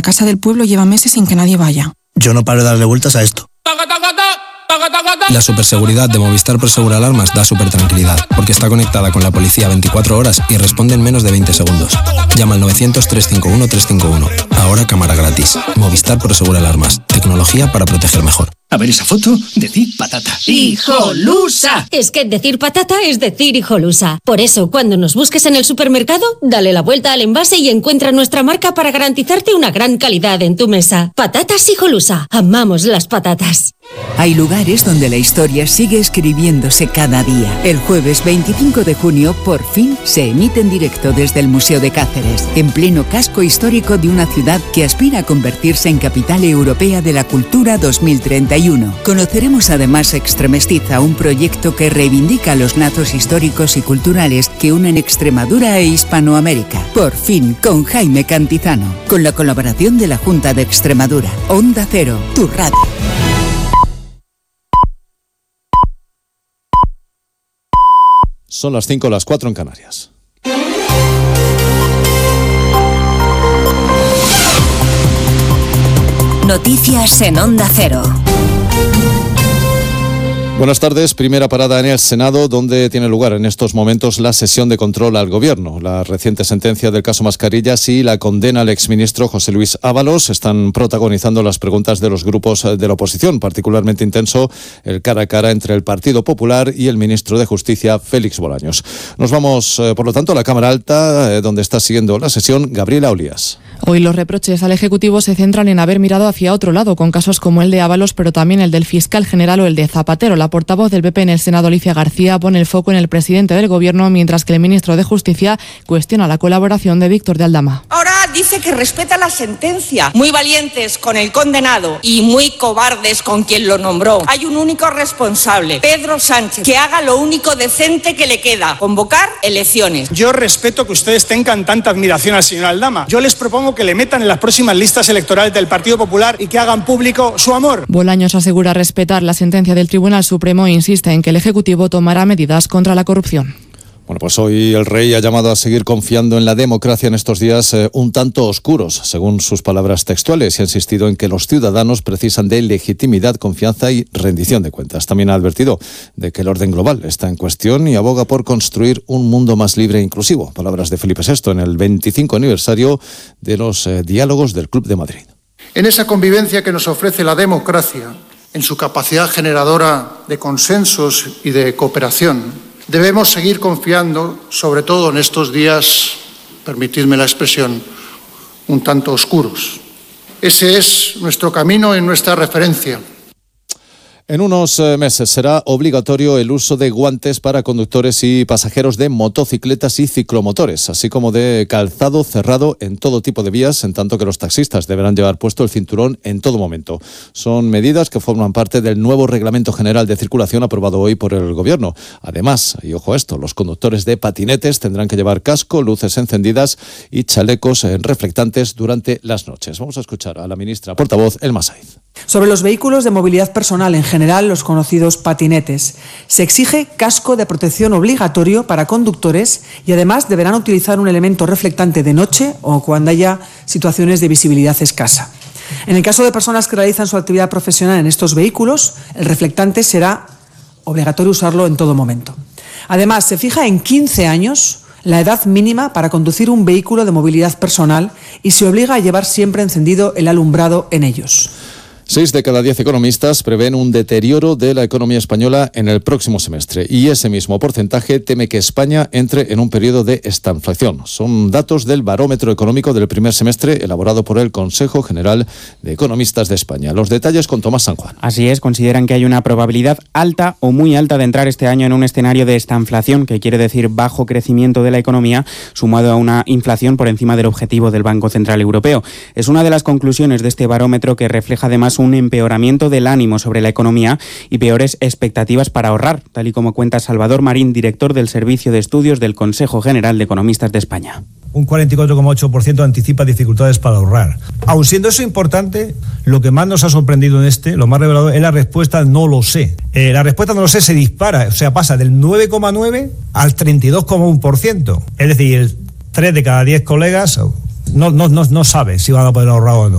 casa del pueblo lleva meses sin que nadie vaya. Yo no paro de darle vueltas a esto. La superseguridad de Movistar Prosegur Alarmas da supertranquilidad, porque está conectada con la policía 24 horas y responde en menos de 20 segundos. Llama al 900-351-351. Ahora cámara gratis. Movistar Prosegur Alarmas. Tecnología para proteger mejor. A ver esa foto, decir patata. ¡Hijolusa! Es que decir patata es decir hijolusa. Por eso, cuando nos busques en el supermercado, dale la vuelta al envase y encuentra nuestra marca para garantizarte una gran calidad en tu mesa. Patatas Hijolusa. Amamos las patatas. Hay lugares donde la historia sigue escribiéndose cada día. El jueves 25 de junio, por fin, se emite en directo desde el Museo de Cáceres, en pleno casco histórico de una ciudad que aspira a convertirse en capital europea de la cultura 2031. Conoceremos además Extremestiza, un proyecto que reivindica los lazos históricos y culturales que unen Extremadura e Hispanoamérica. Por fin, con Jaime Cantizano, con la colaboración de la Junta de Extremadura. Onda Cero, tu radio. Son las 5, las 4 en Canarias. Noticias en Onda Cero. Buenas tardes. Primera parada en el Senado, donde tiene lugar en estos momentos la sesión de control al Gobierno. La reciente sentencia del caso Mascarillas y la condena al exministro José Luis Ábalos están protagonizando las preguntas de los grupos de la oposición. Particularmente intenso el cara a cara entre el Partido Popular y el ministro de Justicia, Félix Bolaños. Nos vamos, por lo tanto, a la Cámara Alta, donde está siguiendo la sesión Gabriela Olías. Hoy los reproches al Ejecutivo se centran en haber mirado hacia otro lado, con casos como el de Ábalos, pero también el del fiscal general o el de Zapatero. La portavoz del PP en el Senado, Alicia García, pone el foco en el presidente del Gobierno, mientras que el ministro de Justicia cuestiona la colaboración de Víctor de Aldama. Ahora dice que respeta la sentencia. Muy valientes con el condenado y muy cobardes con quien lo nombró. Hay un único responsable, Pedro Sánchez, que haga lo único decente que le queda: convocar elecciones. Yo respeto que ustedes tengan tanta admiración al señor Aldama. Yo les propongo que le metan en las próximas listas electorales del Partido Popular y que hagan público su amor. Bolaños asegura respetar la sentencia del Tribunal Supremo e insiste en que el Ejecutivo tomará medidas contra la corrupción. Bueno, pues hoy el rey ha llamado a seguir confiando en la democracia en estos días un tanto oscuros, según sus palabras textuales, y ha insistido en que los ciudadanos precisan de legitimidad, confianza y rendición de cuentas. También ha advertido de que el orden global está en cuestión y aboga por construir un mundo más libre e inclusivo. Palabras de Felipe VI en el 25 aniversario de los diálogos del Club de Madrid. En esa convivencia que nos ofrece la democracia, en su capacidad generadora de consensos y de cooperación, debemos seguir confiando, sobre todo en estos días, permitidme la expresión, un tanto oscuros. Ese es nuestro camino y nuestra referencia. En unos meses será obligatorio el uso de guantes para conductores y pasajeros de motocicletas y ciclomotores, así como de calzado cerrado en todo tipo de vías, en tanto que los taxistas deberán llevar puesto el cinturón en todo momento. Son medidas que forman parte del nuevo Reglamento General de Circulación aprobado hoy por el Gobierno. Además, y ojo a esto, los conductores de patinetes tendrán que llevar casco, luces encendidas y chalecos reflectantes durante las noches. Vamos a escuchar a la ministra portavoz, Elma Saiz. Sobre los vehículos de movilidad personal en general, los conocidos patinetes, se exige casco de protección obligatorio para conductores y además deberán utilizar un elemento reflectante de noche o cuando haya situaciones de visibilidad escasa. En el caso de personas que realizan su actividad profesional en estos vehículos, el reflectante será obligatorio usarlo en todo momento. Además, se fija en 15 años la edad mínima para conducir un vehículo de movilidad personal y se obliga a llevar siempre encendido el alumbrado en ellos. 6 de cada 10 economistas prevén un deterioro de la economía española en el próximo semestre y ese mismo porcentaje teme que España entre en un periodo de estanflación. Son datos del barómetro económico del primer semestre elaborado por el Consejo General de Economistas de España. Los detalles con Tomás San Juan. Así es, consideran que hay una probabilidad alta o muy alta de entrar este año en un escenario de estanflación, que quiere decir bajo crecimiento de la economía, sumado a una inflación por encima del objetivo del Banco Central Europeo. Es una de las conclusiones de este barómetro, que refleja además un empeoramiento del ánimo sobre la economía y peores expectativas para ahorrar, tal y como cuenta Salvador Marín, director del Servicio de Estudios del Consejo General de Economistas de España. Un 44,8% anticipa dificultades para ahorrar. Aun siendo eso importante, lo que más nos ha sorprendido lo más revelador, es la respuesta no lo sé. La respuesta no lo sé se dispara, o sea, pasa del 9,9 al 32,1%. Es decir, 3 de cada 10 colegas no sabe si van a poder ahorrar o no.